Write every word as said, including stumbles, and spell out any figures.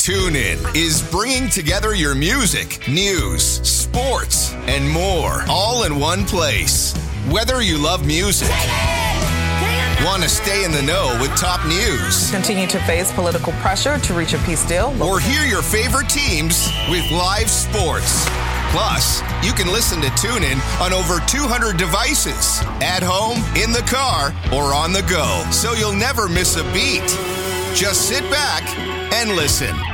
TuneIn is bringing together your music, news, sports, and more, all in one place. Whether you love music, want to stay in the know with top news, continue to face political pressure to reach a peace deal, or hear your favorite teams with live sports. Plus, you can listen to TuneIn on over two hundred devices, at home, in the car, or on the go, so you'll never miss a beat. Just sit back and listen.